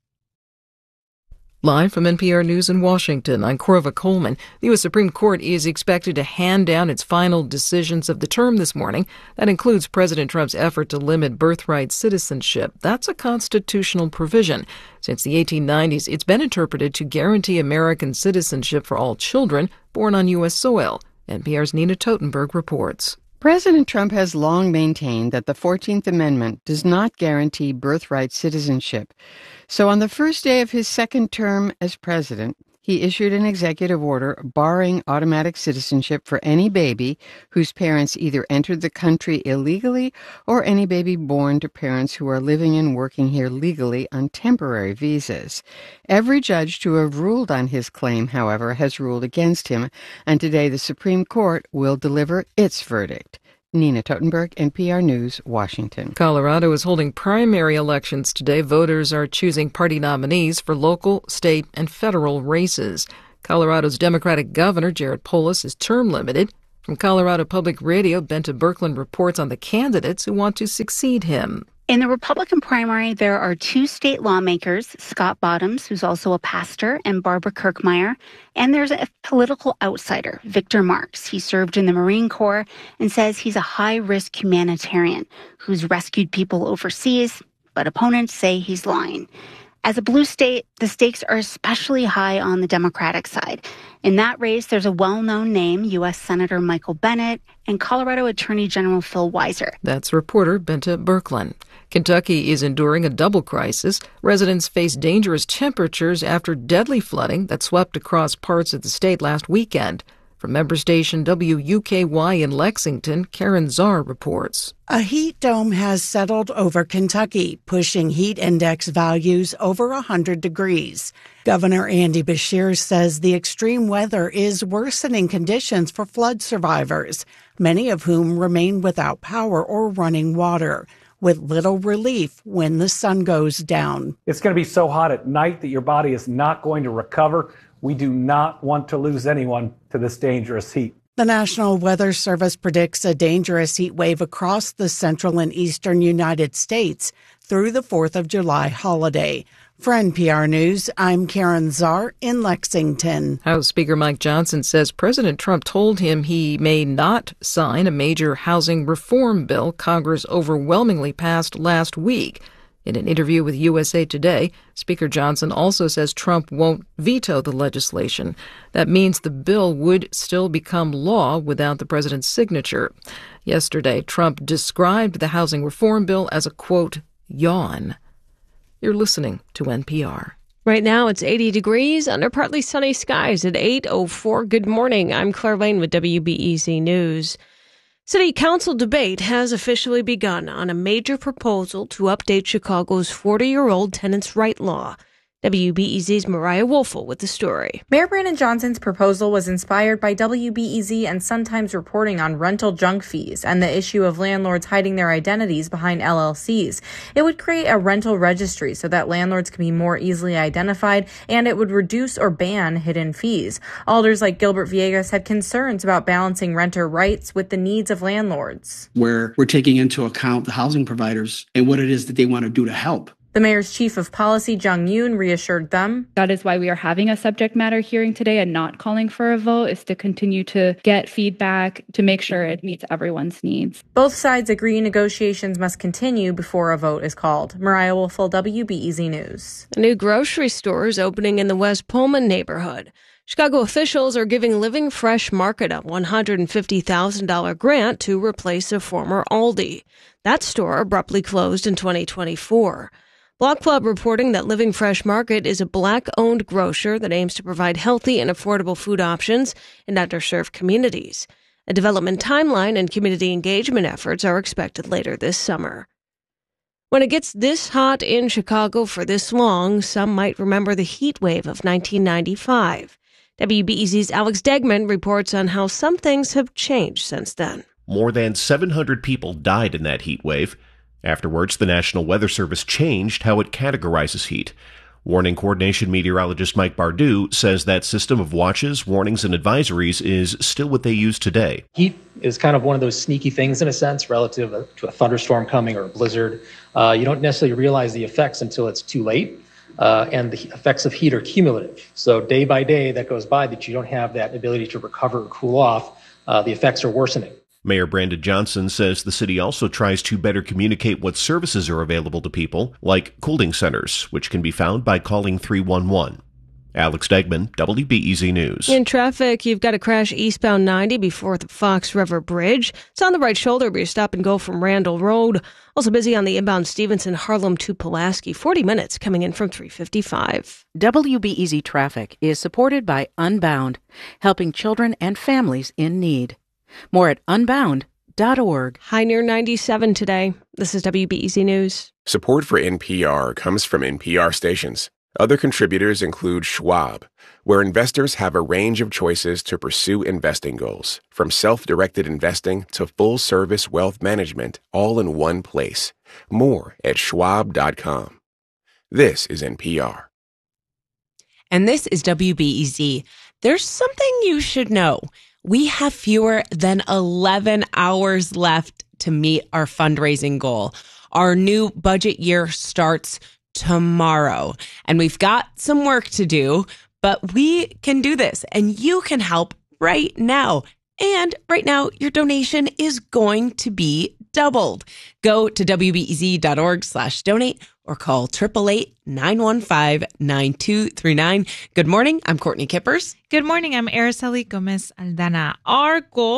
Live from N P R News in Washington, I'm Corva Coleman. The U S Supreme Court is expected to hand down its final decisions of the term this morning. That includes President Trump's effort to limit birthright citizenship. That's a constitutional provision. Since the eighteen nineties, it's been interpreted to guarantee American citizenship for all children born on U S soil. N P R's Nina Totenberg reports. President Trump has long maintained that the fourteenth Amendment does not guarantee birthright citizenship. So on the first day of his second term as president, he issued an executive order barring automatic citizenship for any baby whose parents either entered the country illegally or any baby born to parents who are living and working here legally on temporary visas. Every judge to have ruled on his claim, however, has ruled against him, and today the Supreme Court will deliver its verdict. Nina Totenberg, N P R News, Washington. Colorado is holding primary elections today. Voters are choosing party nominees for local, state, and federal races. Colorado's Democratic Governor, Jared Polis, is term limited. From Colorado Public Radio, Benta Birkeland reports on the candidates who want to succeed him. In the Republican primary, there are two state lawmakers, Scott Bottoms, who's also a pastor, and Barbara Kirkmeyer. And there's a political outsider, Victor Marx. He served in the Marine Corps and says he's a high-risk humanitarian who's rescued people overseas, but opponents say he's lying. As a blue state, the stakes are especially high on the Democratic side. In that race, there's a well-known name, U S Senator Michael Bennet and Colorado Attorney General Phil Weiser. That's reporter Benta Birkeland. Kentucky is enduring a double crisis. Residents face dangerous temperatures after deadly flooding that swept across parts of the state last weekend. From member station W U K Y in Lexington, Karen Czar reports. A heat dome has settled over Kentucky, pushing heat index values over one hundred degrees. Governor Andy Beshear says the extreme weather is worsening conditions for flood survivors, many of whom remain without power or running water, with little relief when the sun goes down. It's going to be so hot at night that your body is not going to recover. We do not want to lose anyone to this dangerous heat. The National Weather Service predicts a dangerous heat wave across the central and eastern United States through the fourth of July holiday. For N P R News, I'm Karen Czar in Lexington. House Speaker Mike Johnson says President Trump told him he may not sign a major housing reform bill Congress overwhelmingly passed last week. In an interview with U S A Today, Speaker Johnson also says Trump won't veto the legislation. That means the bill would still become law without the president's signature. Yesterday, Trump described the housing reform bill as a, quote, yawn. You're listening to N P R. Right now, it's eighty degrees under partly sunny skies at eight oh four. Good morning. I'm Claire Lane with W B E Z News. City Council debate has officially begun on a major proposal to update Chicago's forty-year-old tenants' right law. W B E Z's Mariah Woelfel with the story. Mayor Brandon Johnson's proposal was inspired by W B E Z and Sun-Times reporting on rental junk fees and the issue of landlords hiding their identities behind L L Cs. It would create a rental registry so that landlords can be more easily identified, and it would reduce or ban hidden fees. Alders like Gilbert Villegas had concerns about balancing renter rights with the needs of landlords. Where we're taking into account the housing providers and what it is that they want to do to help. The mayor's chief of policy, Jung Yoon, reassured them. That is why we are having a subject matter hearing today and not calling for a vote, is to continue to get feedback to make sure it meets everyone's needs. Both sides agree negotiations must continue before a vote is called. Mariah Woelfel, W B E Z News. A new grocery store is opening in the West Pullman neighborhood. Chicago officials are giving Living Fresh Market a one hundred fifty thousand dollars grant to replace a former Aldi. That store abruptly closed in twenty twenty-four. Block Club reporting that Living Fresh Market is a Black-owned grocer that aims to provide healthy and affordable food options in underserved communities. A development timeline and community engagement efforts are expected later this summer. When it gets this hot in Chicago for this long, some might remember the heat wave of nineteen ninety-five. W B E Z's Alex Degman reports on how some things have changed since then. More than seven hundred people died in that heat wave. Afterwards, the National Weather Service changed how it categorizes heat. Warning coordination meteorologist Mike Bardu says that system of watches, warnings, and advisories is still what they use today. Heat is kind of one of those sneaky things in a sense relative to a thunderstorm coming or a blizzard. Uh, you don't necessarily realize the effects until it's too late. Uh, and the effects of heat are cumulative. So day by day that goes by that you don't have that ability to recover or cool off, uh, the effects are worsening. Mayor Brandon Johnson says the city also tries to better communicate what services are available to people, like cooling centers, which can be found by calling three one one. Alex Degman, W B E Z News. In traffic, you've got a crash eastbound ninety before the Fox River Bridge. It's on the right shoulder, but you stop and go from Randall Road. Also busy on the inbound Stevenson Harlem to Pulaski. forty minutes coming in from three fifty-five. W B E Z Traffic is supported by Unbound, helping children and families in need. More at unbound dot org. High near ninety-seven today. This is W B E Z News. Support for N P R comes from N P R stations. Other contributors include Schwab, where investors have a range of choices to pursue investing goals, from self-directed investing to full-service wealth management, all in one place. More at schwab dot com. This is N P R. And this is W B E Z. There's something you should know. We have fewer than eleven hours left to meet our fundraising goal. Our new budget year starts tomorrow, and we've got some work to do, but we can do this, and you can help right now. And right now, your donation is going to be doubled. Go to W B E Z dot org slash donate or call eight eight eight, nine one five, nine two three nine. Good morning. I'm Courtney Kippers. Good morning. I'm Araceli Gomez Aldana. Our goal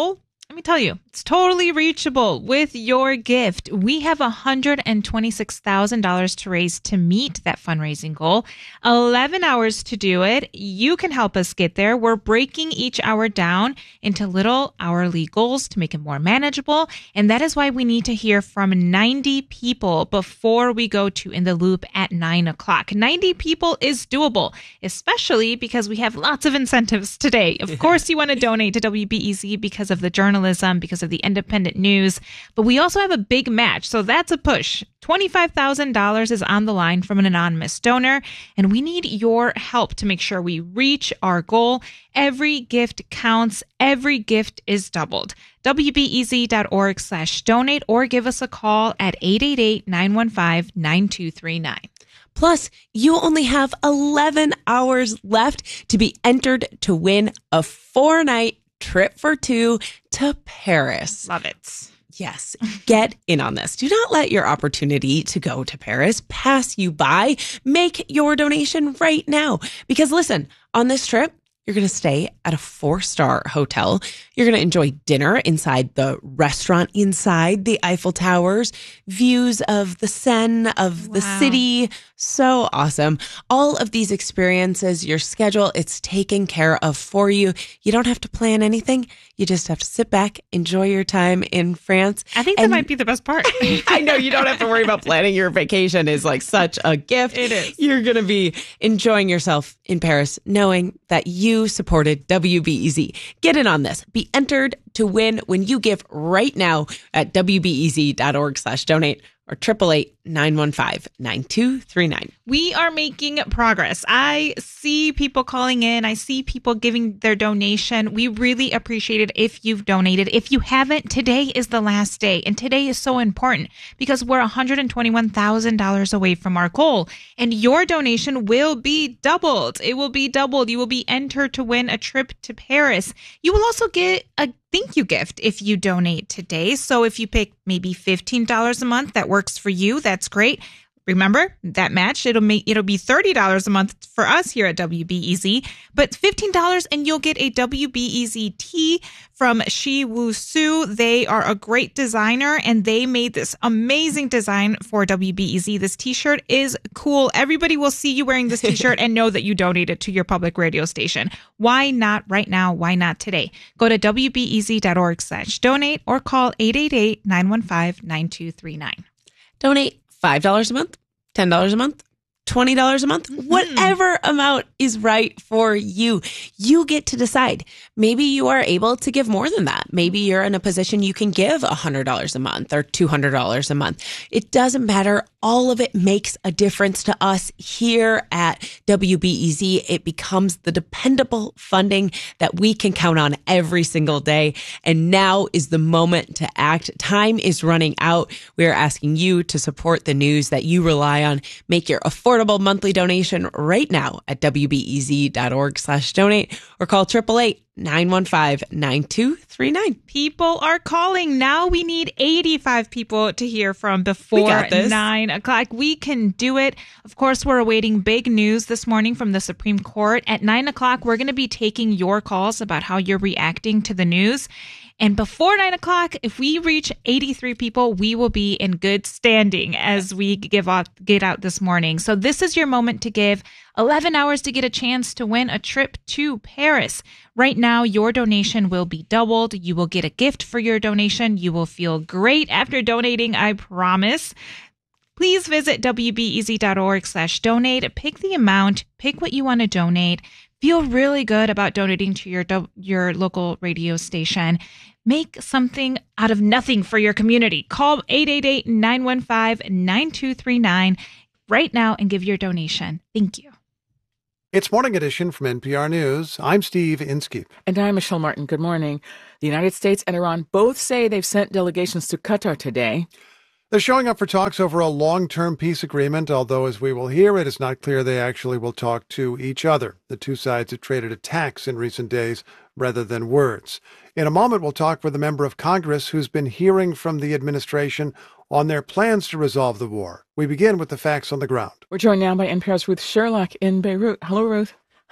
Let me tell you, it's totally reachable with your gift. We have one hundred twenty-six thousand dollars to raise to meet that fundraising goal. eleven hours to do it. You can help us get there. We're breaking each hour down into little hourly goals to make it more manageable. And that is why we need to hear from ninety people before we go to In the Loop at nine o'clock. ninety people is doable, especially because we have lots of incentives today. Of course, you want to donate to W B E Z because of the journalism, because of the independent news, but we also have a big match, so that's a push. twenty-five thousand dollars is on the line from an anonymous donor, and we need your help to make sure we reach our goal. Every gift counts. Every gift is doubled. W B E Z dot org slash donate or give us a call at eight eight eight, nine one five, nine two three nine. Plus, you only have eleven hours left to be entered to win a four-night trip for two to Paris. Love it. Yes, get in on this. Do not let your opportunity to go to Paris pass you by. Make your donation right now. Because listen, on this trip, you're going to stay at a four-star hotel. You're going to enjoy dinner inside the restaurant, inside the Eiffel Towers, views of the Seine, of Wow. the city. So awesome. All of these experiences, your schedule, it's taken care of for you. You don't have to plan anything. You just have to sit back, enjoy your time in France. I think that might be the best part. I know you don't have to worry about planning your vacation is like such a gift. It is. You're going to be enjoying yourself in Paris, knowing that you supported W B E Z. Get in on this. Be entered to win when you give right now at W B E Z dot org slash donate or eight eight eight, nine one five, nine two three nine. We are making progress. I see people calling in. I see people giving their donation. We really appreciate it if you've donated. If you haven't, today is the last day. And today is so important because we're one hundred twenty-one thousand dollars away from our goal. And your donation will be doubled. It will be doubled. You will be entered to win a trip to Paris. You will also get a thank you gift if you donate today. So if you pick maybe fifteen dollars a month, that works for you. That's great. Remember that match, it'll make, it'll be thirty dollars a month for us here at W B E Z, but fifteen dollars and you'll get a W B E Z tee from Shi Wu Su. They are a great designer and they made this amazing design for W B E Z. This t-shirt is cool. Everybody will see you wearing this t-shirt and know that you donated to your public radio station. Why not right now? Why not today? Go to W B E Z dot org slash donate or call eight eight eight, nine one five, nine two three nine. Donate five dollars a month, ten dollars a month, twenty dollars a month, Mm-hmm. whatever amount is right for you. You get to decide. Maybe you are able to give more than that. Maybe you're in a position you can give one hundred dollars a month or two hundred dollars a month. It doesn't matter. All of it makes a difference to us here at W B E Z. It becomes the dependable funding that we can count on every single day. And now is the moment to act. Time is running out. We are asking you to support the news that you rely on. Make your affordable monthly donation right now at W B E Z dot org slash donate or call eight eight eight, nine one five, nine two three nine. People are calling. Now we need eighty-five people to hear from before got this. nine o'clock. We can do it. Of course, we're awaiting big news this morning from the Supreme Court. At nine o'clock, we're going to be taking your calls about how you're reacting to the news. And before nine o'clock, if we reach eighty-three people, we will be in good standing as we give out, get out this morning. So this is your moment to give. eleven hours to get a chance to win a trip to Paris. Right now, your donation will be doubled. You will get a gift for your donation. You will feel great after donating, I promise. Please visit W B E Z dot org slash donate. Pick the amount. Pick what you want to donate. Feel really good about donating to your your local radio station. Make something out of nothing for your community. Call eight eight eight, nine one five, nine two three nine right now and give your donation. Thank you. It's Morning Edition from N P R News. I'm Steve Inskeep. And I'm Michelle Martin. Good morning. The United States and Iran both say they've sent delegations to Qatar today. They're showing up for talks over a long-term peace agreement, although, as we will hear, it is not clear they actually will talk to each other. The two sides have traded attacks in recent days rather than words. In a moment, we'll talk with a member of Congress who's been hearing from the administration on their plans to resolve the war. We begin with the facts on the ground. We're joined now by N P R's Ruth Sherlock in Beirut. Hello, Ruth.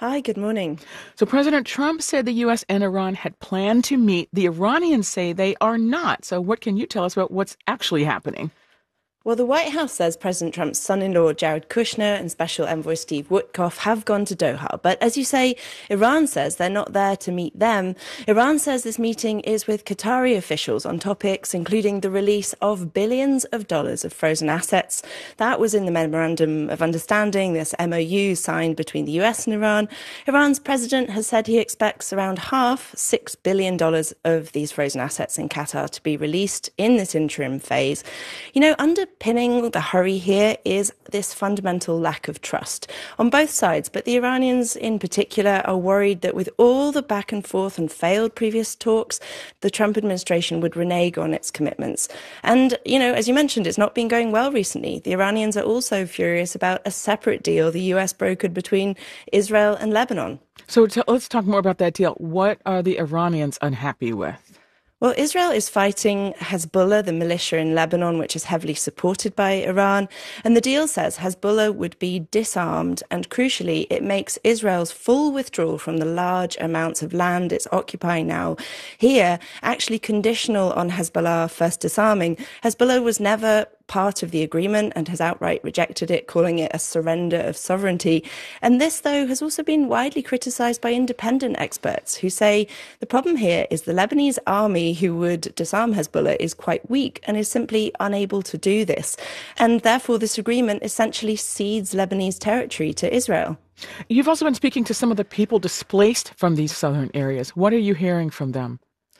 Hi, good morning. So President Trump said the U S and Iran had planned to meet. The Iranians say they are not. So what can you tell us about what's actually happening? Well, the White House says President Trump's son-in-law, Jared Kushner, and Special Envoy Steve Witkoff have gone to Doha. But as you say, Iran says they're not there to meet them. Iran says this meeting is with Qatari officials on topics including the release of billions of dollars of frozen assets. That was in the Memorandum of Understanding, this M O U signed between the U S and Iran. Iran's president has said he expects around half, six billion dollars of these frozen assets in Qatar to be released in this interim phase. You know, under Underpinning the hurry here is this fundamental lack of trust on both sides. But the Iranians in particular are worried that with all the back and forth and failed previous talks, the Trump administration would renege on its commitments. And, you know, as you mentioned, it's not been going well recently. The Iranians are also furious about a separate deal the U S brokered between Israel and Lebanon. So t- let's talk more about that deal. What are the Iranians unhappy with? Well, Israel is fighting Hezbollah, the militia in Lebanon, which is heavily supported by Iran. And the deal says Hezbollah would be disarmed. And crucially, it makes Israel's full withdrawal from the large amounts of land it's occupying now here actually conditional on Hezbollah first disarming. Hezbollah was never part of the agreement and has outright rejected it, calling it a surrender of sovereignty. And this, though, has also been widely criticized by independent experts who say the problem here is the Lebanese army who would disarm Hezbollah is quite weak and is simply unable to do this. And therefore, this agreement essentially cedes Lebanese territory to Israel. You've also been speaking to some of the people displaced from these southern areas. What are you hearing from them?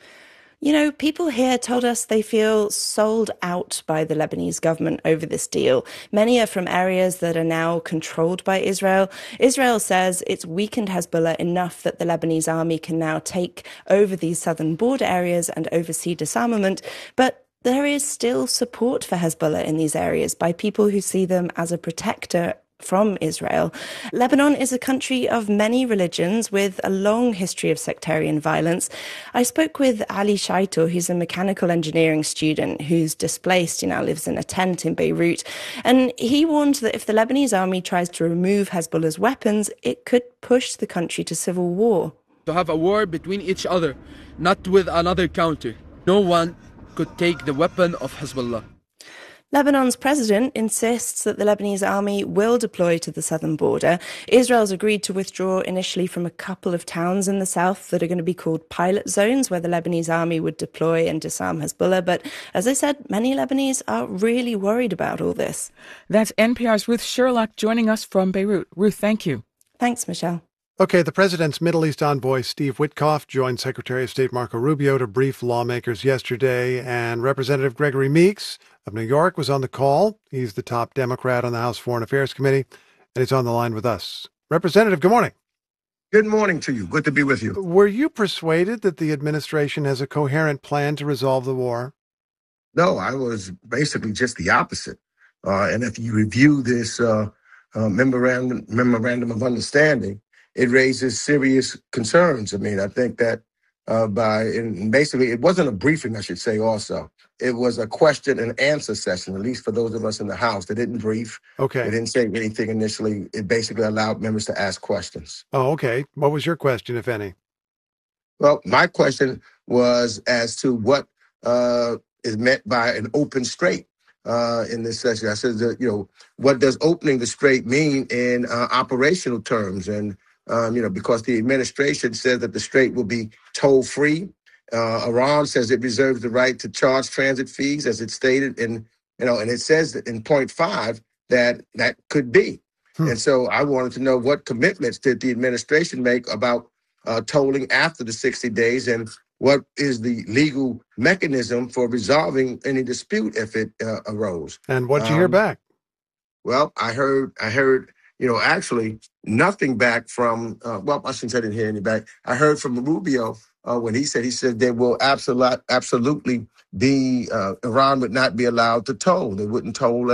You know, people here told us they feel sold out by the Lebanese government over this deal. Many are from areas that are now controlled by Israel. Israel says it's weakened Hezbollah enough that the Lebanese army can now take over these southern border areas and oversee disarmament. But there is still support for Hezbollah in these areas by people who see them as a protector from Israel. Lebanon is a country of many religions with a long history of sectarian violence. I spoke with Ali Shaito, who's a mechanical engineering student who's displaced, he now lives in a tent in Beirut. And he warned that if the Lebanese army tries to remove Hezbollah's weapons, it could push the country to civil war. To have a war between each other, not with another country. No one could take the weapon of Hezbollah. Lebanon's president insists that the Lebanese army will deploy to the southern border. Israel's agreed to withdraw initially from a couple of towns in the south that are going to be called pilot zones, where the Lebanese army would deploy and disarm Hezbollah. But as I said, many Lebanese are really worried about all this. That's N P R's Ruth Sherlock joining us from Beirut. Ruth, thank you. Thanks, Michelle. Okay, the president's Middle East envoy, Steve Witkoff, joined Secretary of State Marco Rubio to brief lawmakers yesterday, and Representative Gregory Meeks of New York was on the call. He's the top Democrat on the House Foreign Affairs Committee, and he's on the line with us. Representative, good morning. Good morning to you. Good to be with you. Were you persuaded that the administration has a coherent plan to resolve the war? No, I was basically just the opposite. Uh, and if you review this uh, uh, memorandum, memorandum of understanding, it raises serious concerns. I mean, I think that uh, by, and basically, it wasn't a briefing, I should say also. It was a question and answer session, at least for those of us in the House. They didn't brief. Okay. They didn't say anything initially. It basically allowed members to ask questions. Oh, okay. What was your question, if any? Well, my question was as to what uh, is meant by an open strait uh, in this session. I said, that, you know, what does opening the strait mean in uh, operational terms? And Um, you know, because the administration says that the strait will be toll-free. Uh, Iran says it reserves the right to charge transit fees, as it stated, and you know, and it says that in point five that that could be. Hmm. And so I wanted to know what commitments did the administration make about uh, tolling after the sixty days, and what is the legal mechanism for resolving any dispute if it uh, arose. And what'd you um, hear back? Well, I heard, I heard. You know, actually, nothing back from, uh, well, I shouldn't say I didn't hear any back. I heard from Rubio uh, when he said, he said there will absolutely, absolutely be, uh, Iran would not be allowed to toll. They wouldn't toll